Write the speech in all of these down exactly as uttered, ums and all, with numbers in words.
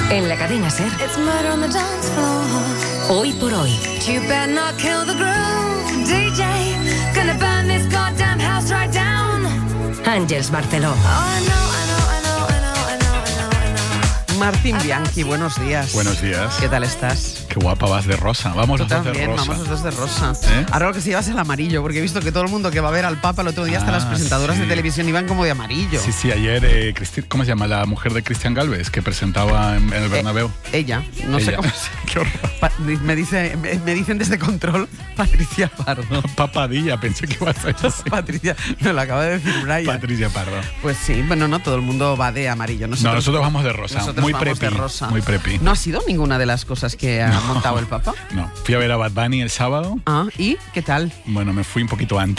En la cadena SER. It's murder on the dance floor. Hoy por hoy. You better not kill the groove, D J. Gonna burn this goddamn house right down. Ángeles Barceló. Oh, I know, I know, I know, I know, I know, I know, I know. Martín Bianchi, buenos días. Buenos días. ¿Qué tal estás? Qué guapa vas de rosa. Vamos Tú los dos de también, rosa. vamos los dos de rosa. ¿Eh? Ahora lo que se lleva es el amarillo, porque he visto que todo el mundo que va a ver al Papa el otro día, hasta Ah, las presentadoras sí. de televisión iban como de amarillo. Sí, sí, ayer, eh, Cristi- ¿cómo se llama la mujer de Cristian Galvez que presentaba en, en el Bernabéu? Eh, ella, no sé Ella. cómo se Qué horror. Pa- me, dice, me, me dicen desde control Patricia Pardo. Papadilla, pensé que iba a ser así. Patricia, me lo acaba de decir Brian. Patricia Pardo. Pues sí, bueno, no todo el mundo va de amarillo. Nosotros, No, nosotros vamos de rosa. nosotros Muy vamos preppy. de rosa. Muy preppy. ¿No ha sido ninguna de las cosas que ha montado el Papa? No, fui a ver a Bad Bunny el sábado. Ah, ¿y qué tal? Bueno, me fui un poquito antes.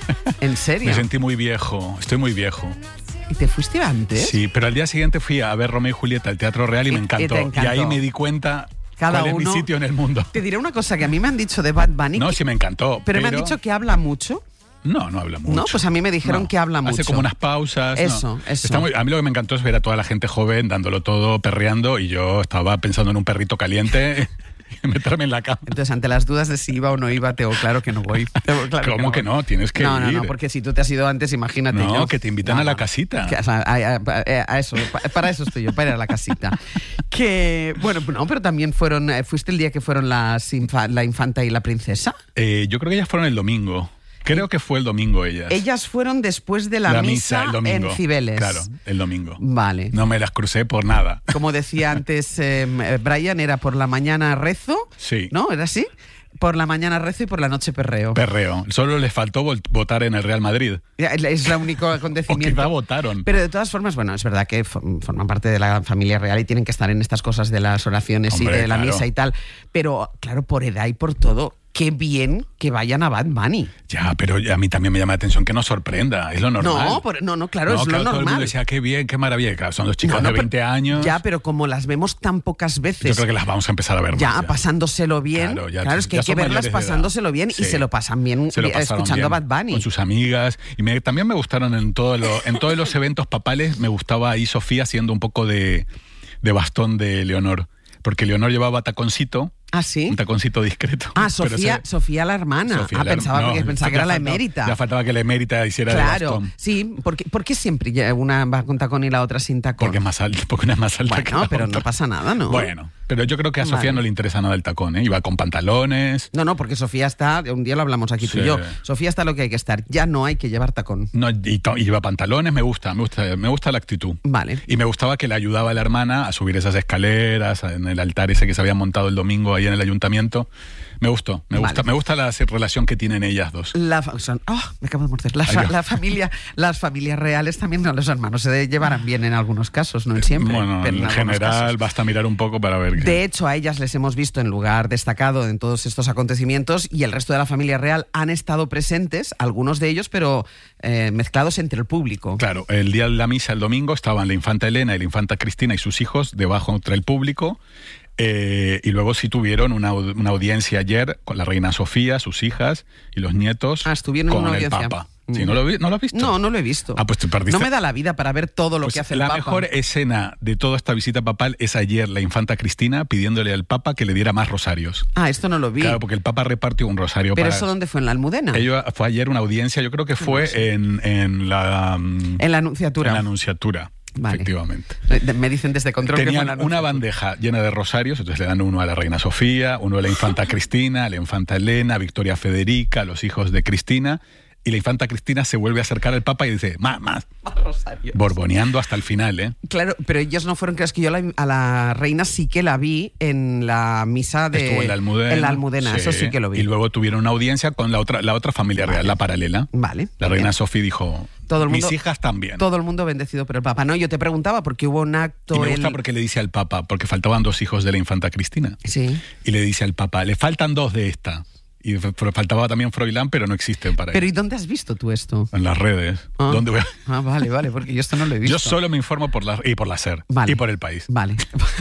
¿En serio? Me sentí muy viejo. Estoy muy viejo. ¿Y te fuiste antes? Sí, pero al día siguiente fui a ver Romeo y Julieta al Teatro Real y, Y- me y encantó. te encantó. ahí me di cuenta Cada cuál uno- es mi sitio en el mundo. Te diré una cosa que a mí me han dicho de Bad Bunny. No, que- sí me encantó. pero, me han dicho que habla mucho. No, no habla mucho. No, pues a mí me dijeron No. que habla Hace mucho. como unas pausas. Eso, no. eso. Está muy- a mí lo que me encantó es ver a toda la gente joven dándolo todo, perreando, y yo estaba pensando en un perrito caliente y meterme en la cama. Entonces, ante las dudas de si iba o no iba, tengo claro que no voy. Tengo claro ¿Cómo que voy. no? Tienes que no, no, ir. No, porque si tú te has ido antes, imagínate No, yo. que te invitan a la casita. Que, o sea, a, a- a- a eso, pa- para eso estoy yo, para ir a la casita. Que, bueno, no, pero también fueron, eh, ¿fuiste el día que fueron las infa- la infanta y la princesa? Eh, yo creo que ellas fueron el domingo. Creo que fue el domingo ellas. Ellas fueron después de la, misa, el domingo. en Cibeles. Claro, el domingo. Vale. No me las crucé por nada. Como decía antes eh, Brian, era por la mañana rezo, Sí. ¿no? ¿Era así? Por la mañana rezo y por la noche perreo. Perreo. Solo les faltó vol- votar en el Real Madrid. Es el único O acontecimiento. quizá votaron. Pero de todas formas, bueno, es verdad que for- forman parte de la familia real y tienen que estar en estas cosas de las oraciones Hombre, y de la claro. misa y tal. Pero, claro, por edad y por todo, qué bien que vayan a Bad Bunny. Ya, pero a mí también me llama la atención que no sorprenda. Es lo normal. No, por- no, no, claro, es lo claro, todo el mundo normal. decía, qué bien, qué maravilla. Claro, son los chicos No, no, de veinte pero- años. Ya, pero como las vemos tan pocas veces. Yo creo que las vamos a empezar a ver más. Ya, pasándoselo bien. Claro, Claro, ya- es que ya hay que son verlas mayores de edad. pasándoselo bien Sí. y se lo pasan bien Se lo eh, pasaron escuchando bien a Bad Bunny. con sus amigas. Y me- también me gustaron en, todo lo- en todos los eventos papales, me gustaba ahí Sofía haciendo un poco de, de bastón de Leonor. Porque Leonor llevaba taconcito, Ah, sí. un taconcito discreto. Ah, Pero Sofía, se- Sofía la hermana. Sofía, ah, la- pensaba, no, que, pensaba ya que era la faltaba- emérita. Ya faltaba que la emérita hiciera de Claro, bastón. sí. ¿Por qué, por qué siempre ya una va con tacón y la otra sin tacón? Porque, es más alta, porque una es más alta que Bueno, la pero otra. no pasa nada, ¿no? Bueno, pero yo creo que a Vale. Sofía no le interesa nada el tacón, ¿eh? Iba con pantalones. No, no, porque Sofía está, un día lo hablamos aquí tú y Sí. yo, Sofía está lo que hay que estar, ya no hay que llevar tacón. No, y, to- y lleva pantalones, me gusta, me gusta, me gusta la actitud. Vale. Y me gustaba que le ayudaba a la hermana a subir esas escaleras en el altar ese que se había montado el domingo ahí en el ayuntamiento. Me gustó, me Vale. gusta, me gusta la relación que tienen ellas dos. La, fa- son- ah, me acabo de morder. La, Ay, fa- Dios. la familia, las familias reales también, no, los hermanos se llevarán bien en algunos casos, no en siempre. Bueno, pero en algunos general casos. basta mirar un poco para ver que... De hecho, a ellas les hemos visto en lugar destacado en todos estos acontecimientos y el resto de la familia real han estado presentes, algunos de ellos, pero eh, mezclados entre el público. Claro, el día de la misa, el domingo, estaban la infanta Elena y la infanta Cristina y sus hijos debajo entre el público. Eh, y luego sí tuvieron una, au- una audiencia ayer con la reina Sofía, sus hijas y los nietos Ah, estuvieron en con una el audiencia. Papa. Mm. Sí, ¿no, lo, vi- ¿No lo has visto? No, no lo he visto. Ah, pues te perdiste. No me da la vida para ver todo lo Pues que hace el la Papa. mejor escena de toda esta visita papal es ayer la infanta Cristina pidiéndole al Papa que le diera más rosarios. Ah, esto no lo vi. Claro, porque el Papa repartió un rosario ¿Pero para... eso dónde fue? ¿En la Almudena? Ello fue ayer una audiencia, yo creo que fue en, en la... mm, En la Anunciatura. En la Anunciatura, Vale. efectivamente. Eh, Me dicen desde control que fue en Tenían la una Anunciatura. bandeja llena de rosarios, entonces le dan uno a la reina Sofía, uno a la infanta Cristina, a la infanta Elena, a Victoria Federica, a los hijos de Cristina, y la infanta Cristina se vuelve a acercar al Papa y dice, más, más, Más rosarios. borboneando hasta el final, ¿eh? Claro, pero ellos no fueron, creo es que yo la- a la reina sí que la vi en la misa de... Estuvo en la Almudena. En la Almudena, eso sí que lo vi. Y luego tuvieron una audiencia con la otra, la otra familia real, la paralela. Vale. La muy reina bien. Sofía dijo, Todo el mundo- mis hijas también. Todo el mundo bendecido por el Papa. No, yo te preguntaba porque hubo un acto... Y me gusta el- porque le dice al Papa, porque faltaban dos hijos de la infanta Cristina. Sí. Y le dice al Papa, le faltan dos de esta. Y f- faltaba también Froilán, pero no existe para Pero él. ¿y dónde has visto tú esto? En las redes. Ah. ¿Dónde voy a- Ah, vale, vale, porque yo esto no lo he visto. Yo solo me informo por la, y por la SER. Vale. Y por El País. Vale.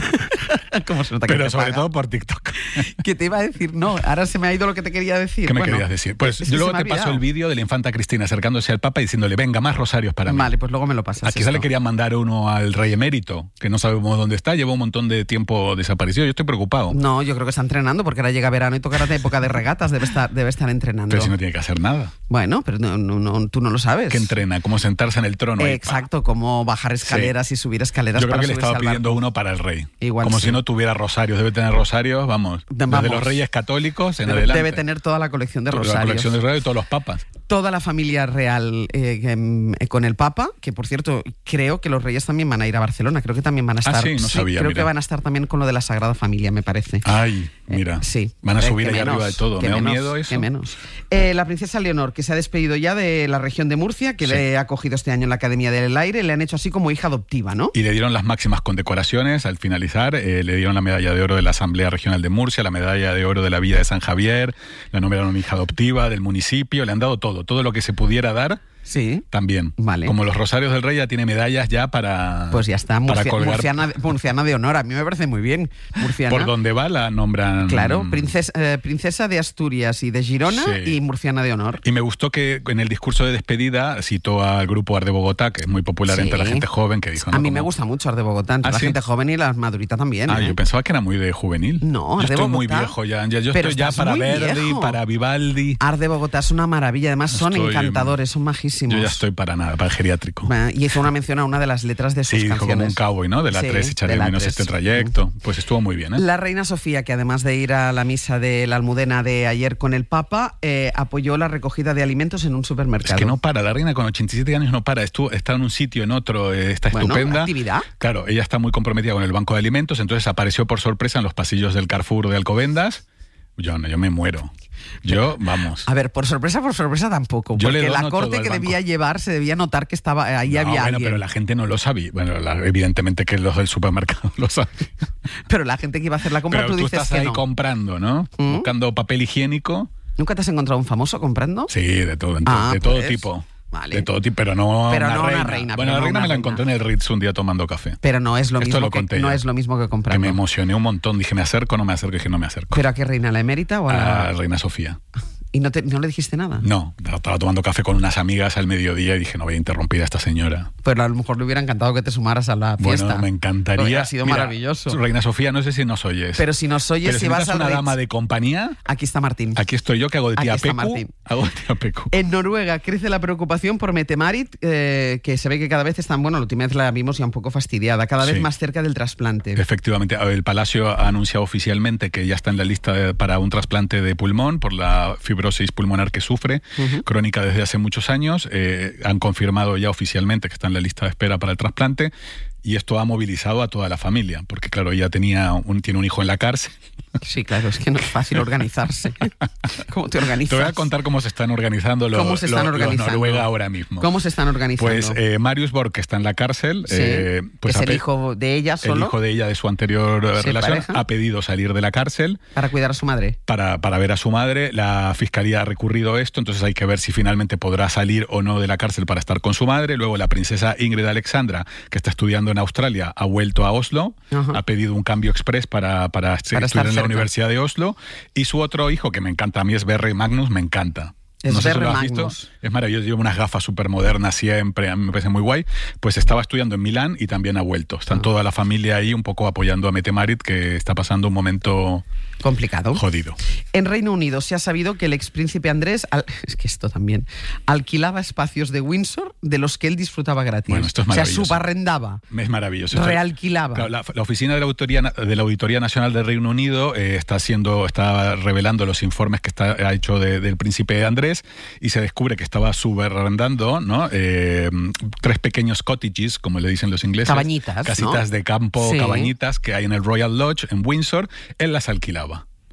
¿Cómo se nota que Pero te sobre paga? todo por TikTok. ¿Qué te iba a decir? No, ahora se me ha ido lo que te quería decir. ¿Qué me Bueno, querías decir? Pues es que yo se luego me ha te paso olvidado. el vídeo de la infanta Cristina acercándose al Papa y diciéndole, venga, más rosarios para mí. Vale, pues luego me lo pasas. A quizá le esto. querían mandar uno al rey emérito, que no sabemos dónde está, lleva un montón de tiempo desaparecido. Yo estoy preocupado. No, yo creo que está entrenando porque ahora llega verano y tocará de época de regatas, debe estar, debe estar entrenando. Pero si no tiene que hacer nada. Bueno, pero no, no, no, tú no lo sabes. ¿Qué entrena? ¿Cómo sentarse en el trono? Eh, ahí, Exacto, como bajar escaleras y subir escaleras Yo creo para que le subirse estaba al pidiendo barco. uno para el rey. Igual Como sí. si no tuviera rosarios. Debe tener rosarios, vamos. Vamos. Desde los reyes católicos en Debe, adelante. debe tener toda la colección de Toda rosarios. La colección de rosarios de todos los papas. Toda la familia real eh, em, eh, con el Papa, que por cierto, creo que los reyes también van a ir a Barcelona, creo que también van a Ah, estar. sí, no sabía, creo mira. que van a estar también con lo de la Sagrada Familia, me parece. Ay, mira. Eh, sí. Van a Eh, subir qué ahí menos, arriba de todo. qué Me da menos, miedo eso. qué menos. Eh, la princesa Leonor, que se ha despedido ya de la región de Murcia, que Sí. le ha acogido este año en la Academia del Aire, le han hecho así como hija adoptiva, ¿no? Y le dieron las máximas condecoraciones al finalizar. Eh, le dieron la medalla de oro de la Asamblea Regional de Murcia, la medalla de oro de la Villa de San Javier, la nombraron hija adoptiva del municipio, le han dado todo, todo lo que se pudiera dar. Sí. También. Vale. Como los Rosarios del Rey ya tiene medallas ya para, Pues ya está, para Murcia- colgar. murciana, murciana de honor. A mí me parece muy bien. Murciana. Por donde va la nombran. Claro, princesa, eh, princesa de Asturias y de Girona Sí. y murciana de honor. Y me gustó que en el discurso de despedida citó al grupo Ar de Bogotá, que es muy popular Sí. entre la gente joven, que dijo... A ¿no? mí Como- me gusta mucho Ar de Bogotá, entre ¿Ah, la sí? gente joven y la madurita también. Ah, ¿eh? yo pensaba que era muy de juvenil. No, yo Ar de estoy muy Bogotá. viejo ya. ya yo Pero estoy ya estás para muy Verdi, viejo. para Vivaldi. Ar de Bogotá es una maravilla, además son Estoy- encantadores, son majísimos. Yo ya estoy para nada, para el geriátrico. Va, Y hizo una mención a una de las letras de sus Sí, dijo canciones. como un cowboy, ¿no? De la Sí, tres, echaré de la menos tres. este trayecto. Pues estuvo muy bien, ¿eh? La reina Sofía, que además de ir a la misa de la Almudena de ayer con el Papa, eh, apoyó la recogida de alimentos en un Es supermercado. que no para, la reina con ochenta y siete años no para, Estuvo, está en un sitio, en otro, eh, está Bueno, estupenda. actividad. Claro, ella está muy comprometida con el Banco de Alimentos, entonces apareció por sorpresa en los pasillos del Carrefour de Alcobendas. Yo no, yo me muero. Yo, vamos. A ver, por sorpresa, por sorpresa tampoco. Yo le Porque la dono todo corte al que banco. debía llevar se debía notar que estaba ahí No, había bueno, alguien. pero la gente no lo sabía. Bueno, la- evidentemente que los del supermercado lo saben. Pero la gente que iba a hacer la compra, Pero tú tú dices estás que ahí no. comprando, ¿no? ¿Mm? Buscando papel higiénico. ¿Nunca te has encontrado un famoso comprando? Sí, de todo, de, Ah, de todo pues, tipo. vale. De todo tipo, pero no Pero una no una reina. reina, Bueno, pero la no reina una me la reina. encontré en el Ritz un día tomando café. Pero no es lo Esto mismo lo que conté no ya. es lo mismo que Que comprando. me emocioné un montón. Dije, ¿me acerco o no me acerco? Dije, no me acerco. ¿Pero a qué reina? ¿A la emérita o a la...? A Reina Sofía. ¿Y no, te- no le dijiste nada? No, estaba tomando café con unas amigas al mediodía y dije, no voy a interrumpir a esta señora. Pero a lo mejor le hubiera encantado que te sumaras a la fiesta. Bueno, me encantaría. Hubiera sido Mira, maravilloso. Reina Sofía, no sé si nos oyes. Pero si nos oyes, Pero si si vas necesitas al una Ritz, dama de compañía, aquí está Martín. aquí estoy yo que hago de tía Aquí está Pecu. Martín. Hago de tía Pecu. En Noruega crece la preocupación por Metemarit, eh, que se ve que cada vez están, bueno, la última vez la vimos ya un poco fastidiada, cada vez Sí. más cerca del trasplante. Efectivamente, el Palacio ha anunciado oficialmente que ya está en la lista de- para un trasplante de pulmón por la fibrosis pulmonar que sufre, Ujú. crónica desde hace muchos años. Eh, han confirmado ya oficialmente que está en la lista de espera para el trasplante. Y esto ha movilizado a toda la familia, porque claro, ella tenía un, tiene un hijo en la cárcel. Sí, claro, es que no es fácil organizarse. ¿Cómo te organizas? Te voy a contar cómo se están organizando los, ¿Cómo se están los- los organizando? Noruega ahora mismo. ¿Cómo se están organizando? Pues eh, Marius Borg, que está en la cárcel, Sí, eh, pues es ha el pe- hijo de ella el solo hijo de ella de su anterior eh, ¿Sí, relación, pareja? ha pedido salir de la cárcel para cuidar a su madre. para, para ver a su madre. La fiscalía ha recurrido esto, entonces hay que ver si finalmente podrá salir o no de la cárcel para estar con su madre. Luego la princesa Ingrid Alexandra, que está estudiando en Australia, ha vuelto a Oslo, Ajá. ha pedido un cambio express para, para, estudiar estar en la cerca. Universidad de Oslo. Y su otro hijo, que me encanta a mí, es Berre Magnus, me encanta. Es no sé si Berre lo has Magnus. visto. Es maravilloso, lleva unas gafas súper modernas siempre, a mí me parece muy guay. Pues estaba estudiando en Milán y también ha vuelto. Están Ah. toda la familia ahí un poco apoyando a Metemarit, que está pasando un momento Complicado. jodido. En Reino Unido se ha sabido que el expríncipe Andrés, al- es que esto también, alquilaba espacios de Windsor de los que él disfrutaba gratis. Bueno, esto es o sea, maravilloso. subarrendaba, Es maravilloso. Esto- realquilaba. Claro, la, la oficina de la, Auditoría, de la Auditoría Nacional del Reino Unido eh, está haciendo, está revelando los informes que está, ha hecho de- del príncipe Andrés y se descubre que estaba subarrendando, ¿no? Eh, tres pequeños cottages, como le dicen los ingleses. Cabañitas, Casitas ¿no? de campo, Sí. cabañitas que hay en el Royal Lodge en Windsor. Él las alquilaba.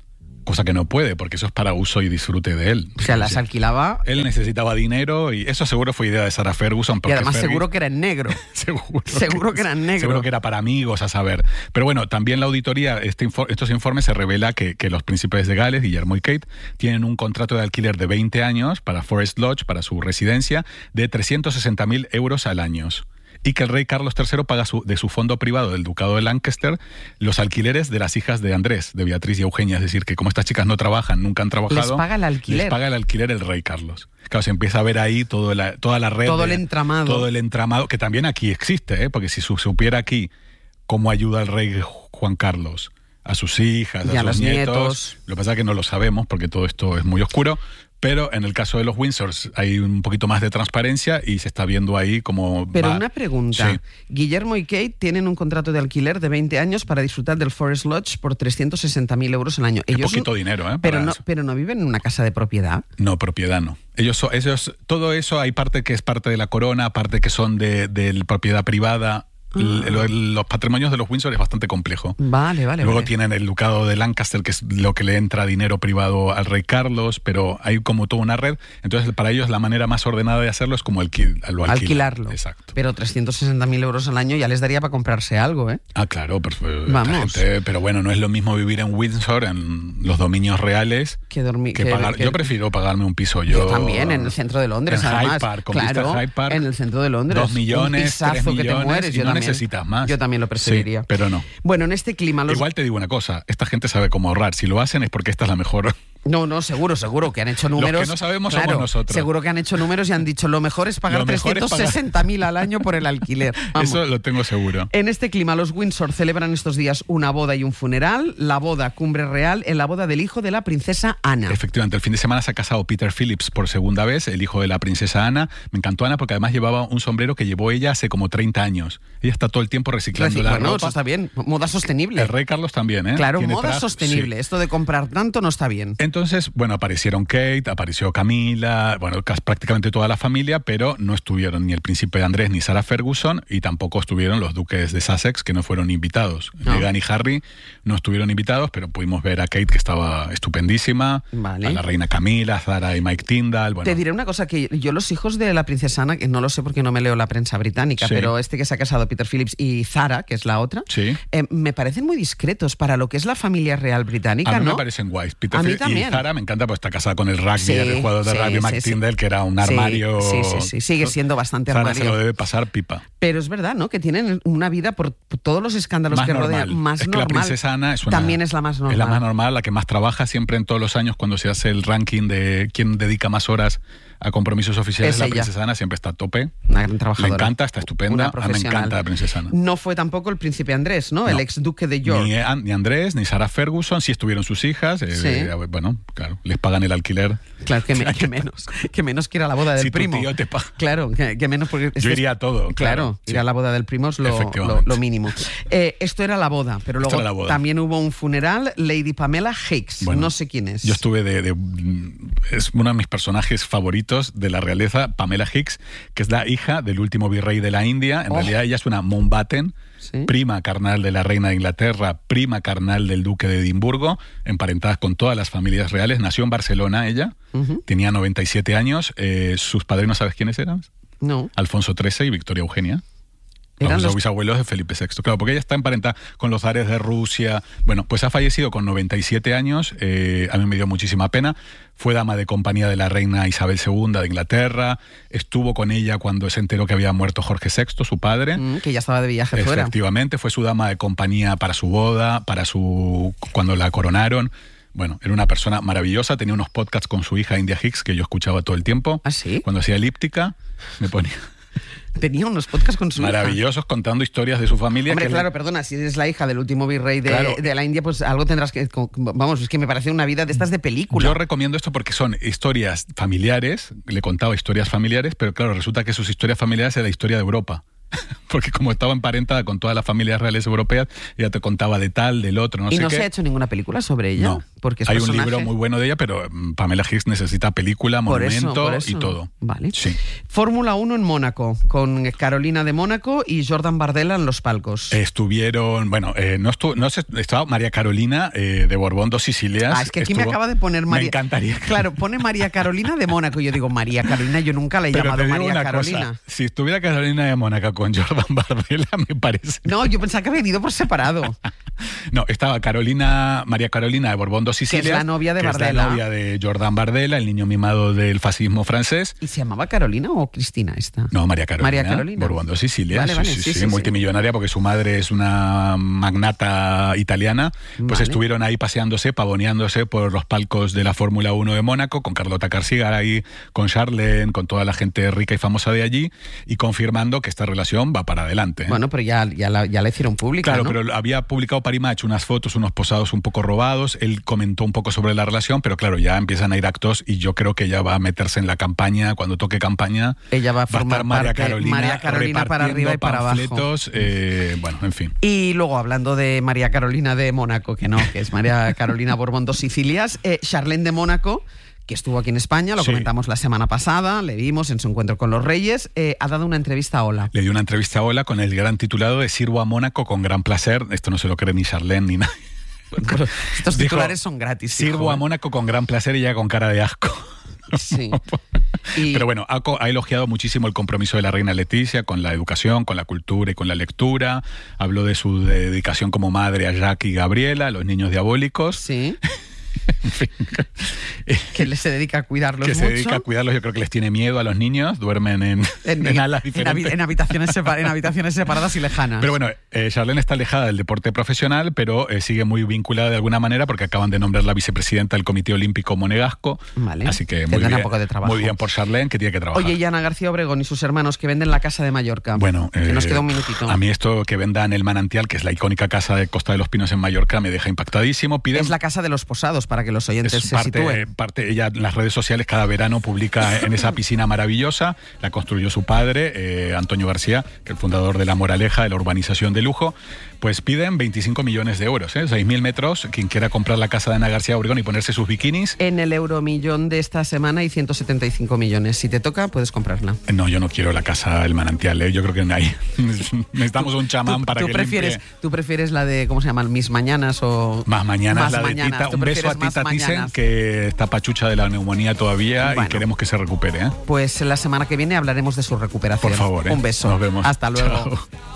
cosa que no puede, porque eso es para uso y disfrute de él. O sea, las alquilaba. Él necesitaba dinero y eso seguro fue idea de Sarah Ferguson. Y además Fergie, seguro que era en negro. seguro, seguro que, que era en negro. Seguro que era para amigos, a saber. Pero bueno, también la auditoría, este infor- estos informes se revela que, que los príncipes de Gales, Guillermo y Kate, tienen un contrato de alquiler de veinte años para Forest Lodge, para su residencia, de trescientos sesenta mil euros al año. Y que el rey Carlos tercero paga su, de su fondo privado del ducado de Lancaster los alquileres de las hijas de Andrés, de Beatriz y Eugenia. Es decir, que como estas chicas no trabajan, nunca han trabajado... Les paga el alquiler. Les paga el alquiler el rey Carlos. Claro, se empieza a ver ahí todo la, toda la red... Todo de, el entramado. Todo el entramado, que también aquí existe, ¿eh? Porque si su, supiera aquí cómo ayuda el rey Juan Carlos a sus hijas, y a, a sus los nietos, nietos... Lo que pasa es que no lo sabemos porque todo esto es muy oscuro... Pero en el caso de los Windsors hay un poquito más de transparencia y se está viendo ahí cómo Pero va. una pregunta. Sí. Guillermo y Kate tienen un contrato de alquiler de veinte años para disfrutar del Forest Lodge por trescientos sesenta mil euros al año. Qué Ellos poquito no, dinero, ¿eh? Pero para no, eso. pero no viven en una casa de propiedad. No, propiedad no. Ellos, son- ellos, todo eso, hay parte que es parte de la corona, parte que son de, de la propiedad privada. El- el- los patrimonios de los Windsor es bastante complejo. Vale, vale. Luego vale. tienen el ducado de Lancaster, que es lo que le entra dinero privado al rey Carlos, pero hay como toda una red. Entonces, para ellos la manera más ordenada de hacerlo es como alquil, lo alquilan. Alquilarlo. Exacto. Pero trescientos sesenta mil euros al año ya les daría para comprarse algo, ¿eh? Ah, claro, pero, Vamos. gente- pero bueno, no es lo mismo vivir en Windsor, en los dominios reales, Que dormir. que pagar. Yo prefiero pagarme un piso Yo yo. también, en el centro de Londres, en además. Hyde Park, con claro, vista a Hyde Park, en el centro de Londres. Dos millones, un pisazo tres que te millones, mueres. y Yo no también. necesitas más. Yo también lo preferiría. Sí, pero no. Bueno, en este clima... Los... Igual te digo una cosa, esta gente sabe cómo ahorrar. Si lo hacen es porque esta es la mejor. No, no, seguro, seguro que han hecho números. Los que no sabemos somos Claro, nosotros. Seguro que han hecho números y han dicho lo mejor es pagar Lo mejor es trescientos sesenta mil al año por el alquiler. Vamos. Eso lo tengo seguro. En este clima, los Windsor celebran estos días una boda y un funeral. La boda, cumbre real, en la boda del hijo de la princesa Ana. Efectivamente, el fin de semana se ha casado Peter Phillips por segunda vez, el hijo de la princesa Ana. Me encantó Ana porque además llevaba un sombrero que llevó ella hace como treinta años. Ella está todo el tiempo reciclando Reci- la bueno, ropa. eso está bien. Moda sostenible. El rey Carlos también, ¿eh? Claro, Tiene moda traje- sostenible. sí. Esto de comprar tanto no está bien. Entonces, bueno, aparecieron Kate, apareció Camila, bueno, casi prácticamente toda la familia, pero no estuvieron ni el príncipe Andrés ni Sarah Ferguson y tampoco estuvieron los duques de Sussex, que no fueron invitados. No. Meghan y Harry no estuvieron invitados, pero pudimos ver a Kate, que estaba estupendísima, Vale. a la reina Camila, Zara y Mike Tyndall. Bueno, Te diré una cosa, que yo los hijos de la princesa Ana, que no lo sé porque no me leo la prensa británica, Sí. pero este que se ha casado, Peter Phillips, y Zara, que es la otra, Sí. eh, me parecen muy discretos para lo que es la familia real británica, a mí ¿no? me parecen guays. Peter A mí Phillips también. y Zara me encanta porque está casada con el rugby, Sí, el jugador de sí, rugby sí, Mike sí. Tyndall, que era un Sí, armario. sí, sí, sí, sigue siendo bastante Zara armario. se lo debe pasar pipa. Pero es verdad, ¿no? Que tienen una vida por todos los escándalos Más que normal. rodean más es que normal. la princesa Ana es una- También es la más normal. Es la más normal, la que más trabaja siempre en todos los años cuando se hace el ranking de quién dedica más horas a compromisos oficiales. Es La ella. princesa Ana siempre está a tope. Una gran Le trabajadora. encanta, está estupenda. Una A mí me profesional. encanta la princesa Ana. No fue tampoco el príncipe Andrés, ¿no? El No. ex duque de York. Ni, An- ni Andrés, ni Sarah Ferguson, sí estuvieron sus hijas. eh, Sí. eh, bueno, claro, les pagan el alquiler. Claro, que, me- que menos. Que menos que ir a la boda del Si tu primo. tío te paga. Claro, que, que menos porque... Yo iría a todo. Claro, Claro, ir sí. a la boda del primo es lo, lo, Efectivamente. lo mínimo. Eh, esto era la boda, pero Esto luego era la boda. también hubo un funeral. Lady Pamela Hicks, Bueno, no sé quién es. Yo estuve de, de- Es uno de mis personajes favoritos de la realeza, Pamela Hicks, que es la hija del último virrey de la India. En Oh. realidad ella es una Mountbatten, Sí. prima carnal de la reina de Inglaterra, prima carnal del duque de Edimburgo, emparentadas con todas las familias reales. Nació en Barcelona ella, Ujú. tenía noventa y siete años. Eh, sus padrinos, ¿sabes quiénes eran? No, Alfonso trece y Victoria Eugenia. eran Los los... bisabuelos de Felipe sexto. Claro, porque ella está emparentada con los zares de Rusia. Bueno, pues ha fallecido con noventa y siete años. Eh, a mí me dio muchísima pena. Fue dama de compañía de la reina Isabel segunda de Inglaterra. Estuvo con ella cuando se enteró que había muerto Jorge sexto, su padre. Mm, que ya estaba de viaje fuera. Efectivamente, fue su dama de compañía para su boda, para su cuando la coronaron. Bueno, era una persona maravillosa. Tenía unos podcasts con su hija India Hicks que yo escuchaba todo el tiempo. ¿Ah, sí? Cuando hacía elíptica, me ponía... Tenía unos podcasts con su hija. Maravillosos, contando historias de su familia. Hombre, que le- claro, perdona, si eres la hija del último virrey de, Claro. de la India, pues algo tendrás que... Vamos, es que me parece una vida de estas de película. Yo recomiendo esto porque son historias familiares, le contaba historias familiares, pero claro, resulta que sus historias familiares es la historia de Europa. porque como estaba emparentada con todas las familias reales europeas, ella te contaba de tal, del otro, no ¿Y sé no qué. se ha hecho ninguna película sobre ella? No, porque es hay personaje... un libro muy bueno de ella, pero Pamela Hicks necesita película, Por monumento eso, por eso. y todo. Vale. Sí. Fórmula uno en Mónaco, con Carolina de Mónaco y Jordan Bardella en los palcos. Estuvieron, bueno, eh, no estuvo, no sé, estaba María Carolina eh, de Borbón dos Sicilias. Ah, es que aquí estuvo, me acaba de poner María... Me encantaría. Claro, pone María Carolina de Mónaco. Yo digo, María Carolina, yo nunca la he Pero llamado te digo María una Carolina. cosa, si estuviera Carolina de Mónaco con Jordan Bardella, me parece. No, yo pensaba que había venido por separado. No, estaba Carolina, María Carolina de Borbón dos Sicilias. Que es la novia de que Bardella. Es la novia de Jordan Bardella, el niño mimado del fascismo francés. ¿Y se llamaba Carolina o Cristina esta? No, María Carolina. María Carolina. Borbón dos Sicilias. Vale, vale, sí, sí, sí, sí, sí, multimillonaria porque su madre es una magnata italiana. Pues Vale. estuvieron ahí paseándose, pavoneándose por los palcos de la Fórmula uno de Mónaco, con Carlota García, con Charlene, con toda la gente rica y famosa de allí, y confirmando que esta relación va para adelante. ¿eh? Bueno, pero ya, ya, la, ya la hicieron pública, Claro, ¿no? pero había publicado Parimach unas fotos, unos posados un poco robados. Él comentó un poco sobre la relación, pero claro, ya empiezan a ir actos y yo creo que ella va a meterse en la campaña. Cuando toque campaña, Ella va a formar estar María parte- Carolina, María Carolina para arriba y para abajo. panfletos, eh, bueno, en fin. Y luego, hablando de María Carolina de Mónaco, que no, que es María Carolina Borbón dos Sicilias, eh, Charlene de Mónaco, que estuvo aquí en España, lo Sí. comentamos la semana pasada, le vimos en su encuentro con los Reyes, eh, ha dado una entrevista a Hola. Le dio una entrevista a Hola con el gran titulado de Sirvo a Mónaco con gran placer. Esto no se lo cree ni Charlene ni nadie. Pero estos Dijo, titulares son gratis. Sirvo hijo, a ¿eh? Mónaco con gran placer y ya con cara de asco. Sí. Y- Pero bueno, ha, co- ha elogiado muchísimo el compromiso de la reina Leticia con la educación, con la cultura y con la lectura. Habló de su dedicación como madre a Jack y Gabriela, los niños diabólicos. Sí. Que le se dedica a cuidarlos que mucho. se dedica a cuidarlos. Yo creo que les tiene miedo a los niños, duermen en, en, en alas en diferentes. habi- en habitaciones separ- en habitaciones separadas y lejanas. Pero bueno, eh, Charlene está alejada del deporte profesional, pero eh, sigue muy vinculada de alguna manera porque acaban de nombrar la vicepresidenta del Comité Olímpico Monegasco. Vale. Así que muy Tendrán bien, un poco de trabajo. muy bien por Charlene, que tiene que trabajar. Oye, y Ana García Obregón y sus hermanos que venden la casa de Mallorca. Bueno, que nos eh, queda un minutito. A mí esto que vendan el Manantial, que es la icónica casa de Costa de los Pinos en Mallorca, me deja impactadísimo. Piden, Es la casa de los posados, para que los oyentes es se parte, sitúen. parte, ella en las redes sociales cada verano publica en esa piscina maravillosa. La construyó su padre, eh, Antonio García, que es el fundador de La Moraleja, de la urbanización de lujo. Pues piden veinticinco millones de euros, ¿eh? seis mil metros. Quien quiera comprar la casa de Ana García Obregón y ponerse sus bikinis. En el euromillón de esta semana hay ciento setenta y cinco millones. Si te toca, puedes comprarla. No, yo no quiero la casa del Manantial, ¿eh? Yo creo que ahí necesitamos un chamán ¿Tú, para tú que prefieres, limpie. ¿Tú prefieres la de, ¿cómo se llama? Mis Mañanas o...? Más mañanas, Más la de mañanas. Tita. ¿Tú Un beso a prefieres Tita Más Thyssen, Mañanas? que está pachucha de la neumonía todavía Bueno. y queremos que se recupere, ¿eh? Pues la semana que viene hablaremos de su recuperación. Por favor, ¿eh? Un beso. Nos vemos. Hasta luego. Chao.